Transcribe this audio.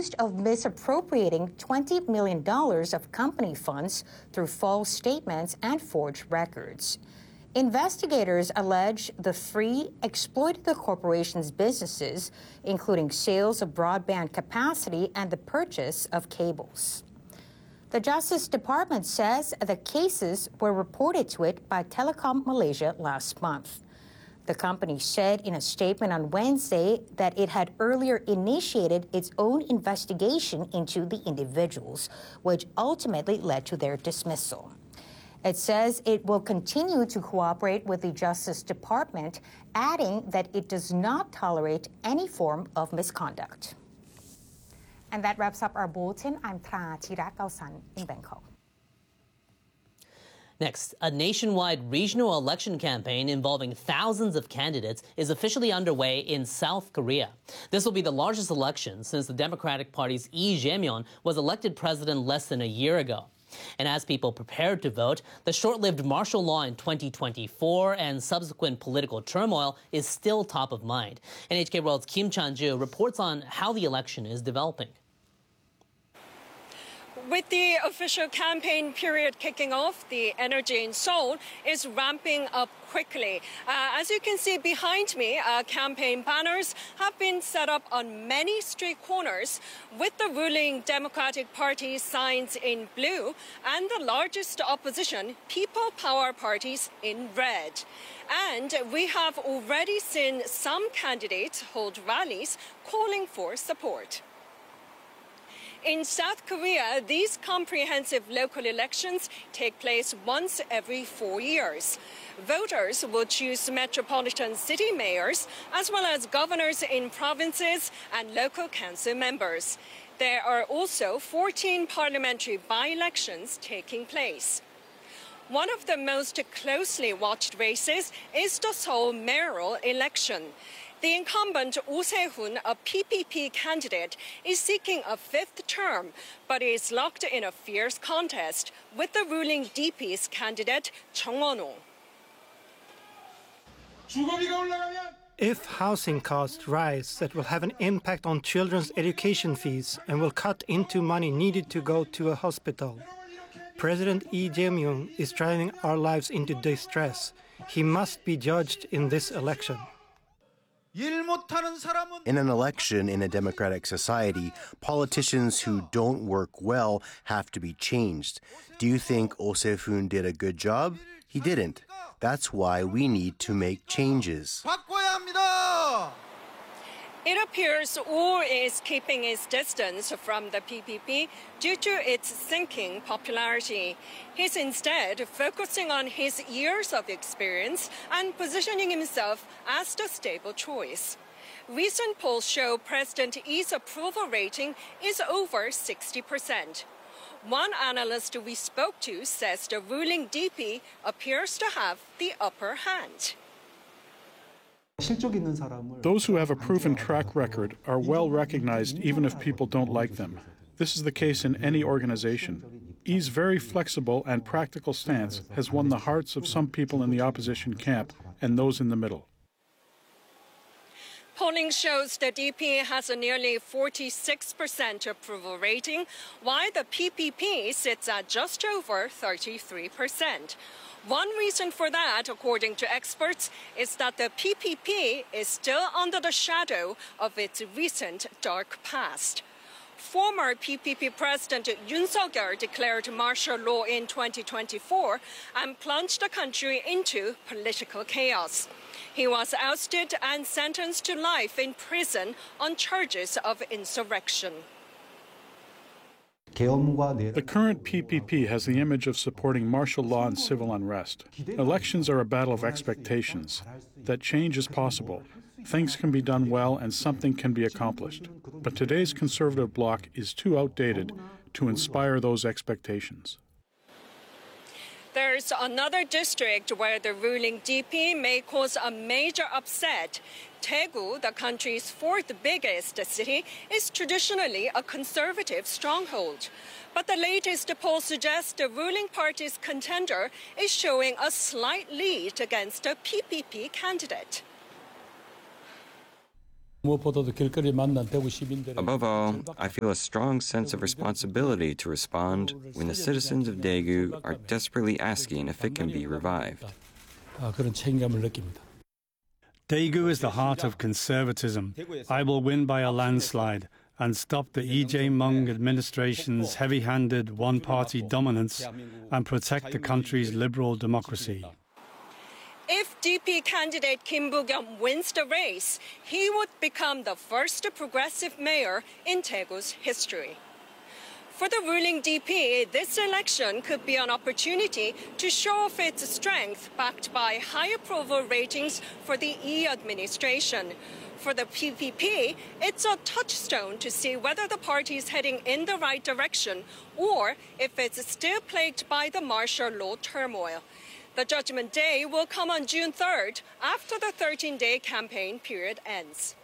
accused of misappropriating $20 million of company funds through false statements and forged records. Investigators allege the three exploited the corporation's businesses, including sales of broadband capacity and the purchase of cables. The Justice Department says the cases were reported to it by Telecom Malaysia last month. The company said in a statement on Wednesday that it had earlier initiated its own investigation into the individuals, which ultimately led to their dismissal. It says it will continue to cooperate with the Justice Department, adding that it does not tolerate any form of misconduct. And that wraps up our bulletin. I'm Tra Chirakalsan in Bangkok. Next, a nationwide regional election campaign involving thousands of candidates is officially underway in South Korea. This will be the largest election since the Democratic Party's Lee Jae-myung was elected president less than a year ago. And as people prepare to vote, the short-lived martial law in 2024 and subsequent political turmoil is still top of mind. NHK World's Kim Chan-ju reports on how the election is developing. With the official campaign period kicking off, the energy in Seoul is ramping up quickly. As you can see behind me, campaign banners have been set up on many street corners with the ruling Democratic Party signs in blue and the largest opposition, People Power parties, in red. And we have already seen some candidates hold rallies calling for support. In South Korea, these comprehensive local elections take place once every 4 years. Voters will choose metropolitan city mayors, as well as governors in provinces and local council members. There are also 14 parliamentary by-elections taking place. One of the most closely watched races is the Seoul mayoral election. The incumbent Oh Se-hoon, a PPP candidate, is seeking a fifth term, but is locked in a fierce contest with the ruling DP's candidate, Chung Won-ho. If housing costs rise, that will have an impact on children's education fees and will cut into money needed to go to a hospital. President Lee Jae-myung is driving our lives into distress. He must be judged in this election. In an election in a democratic society, politicians who don't work well have to be changed. Do you think Oh Se-hoon did a good job? He didn't. That's why we need to make changes. It appears Oh is keeping his distance from the PPP due to its sinking popularity. He's instead focusing on his years of experience and positioning himself as the stable choice. Recent polls show President Lee's approval rating is over 60%. One analyst we spoke to says the ruling DP appears to have the upper hand. Those who have a proven track record are well recognized even if people don't like them. This is the case in any organization. Lee's very flexible and practical stance has won the hearts of some people in the opposition camp and those in the middle. Polling shows the DP has a nearly 46% approval rating, while the PPP sits at just over 33%. One reason for that, according to experts, is that the PPP is still under the shadow of its recent dark past. Former PPP President Yoon Suk-yeol declared martial law in 2024 and plunged the country into political chaos. He was ousted and sentenced to life in prison on charges of insurrection. The current PPP has the image of supporting martial law and civil unrest. Elections are a battle of expectations. That change is possible. Things can be done well and something can be accomplished. But today's conservative bloc is too outdated to inspire those expectations. There's another district where the ruling DP may cause a major upset. Daegu, the country's fourth biggest city, is traditionally a conservative stronghold. But the latest poll suggests the ruling party's contender is showing a slight lead against a PPP candidate. Above all, I feel a strong sense of responsibility to respond when the citizens of Daegu are desperately asking if it can be revived. Daegu is the heart of conservatism. I will win by a landslide and stop the Lee Jae-myung administration's heavy-handed one-party dominance and protect the country's liberal democracy. If DP candidate Kim Bu-kyum wins the race, he would become the first progressive mayor in Daegu's history. For the ruling DP, this election could be an opportunity to show off its strength, backed by high approval ratings for the Lee administration. For the PPP, it's a touchstone to see whether the party is heading in the right direction or if it's still plagued by the martial law turmoil. The judgment day will come on June 3rd, after the 13-day campaign period ends.